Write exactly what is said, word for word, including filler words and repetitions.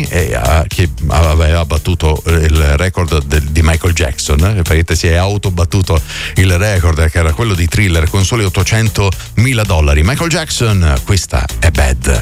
eh, che aveva battuto il record del, di Michael Jackson, eh, si è autobattuto il record che era quello di Thriller con soli ottocentomila dollari. Michael Jackson, questa è Bad.